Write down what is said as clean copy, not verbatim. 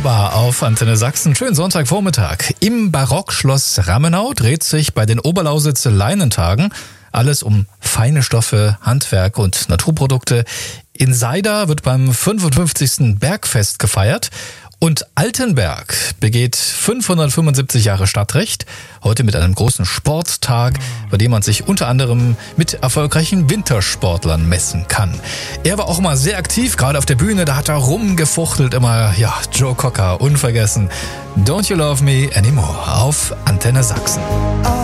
ABBA auf Antenne Sachsen. Schönen Sonntagvormittag. Im Barockschloss Rammenau dreht sich bei den Oberlausitzer Leinentagen alles um feine Stoffe, Handwerk und Naturprodukte. In Seida wird beim 55. Bergfest gefeiert. Und Altenberg begeht 575 Jahre Stadtrecht, heute mit einem großen Sporttag, bei dem man sich unter anderem mit erfolgreichen Wintersportlern messen kann. Er war auch immer sehr aktiv, gerade auf der Bühne, da hat er rumgefuchtelt immer, Joe Cocker, unvergessen. Don't You Love Me Anymore auf Antenne Sachsen.